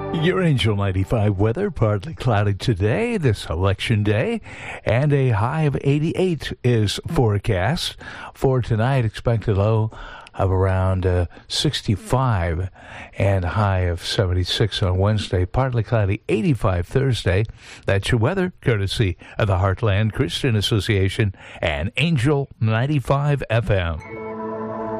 Your Angel 95 weather, partly cloudy today, this election day, and a high of 88 is forecast. For tonight, expected low of around 65 and high of 76 on Wednesday, partly cloudy 85 Thursday. That's your weather, courtesy of the Heartland Christian Association and Angel 95 FM.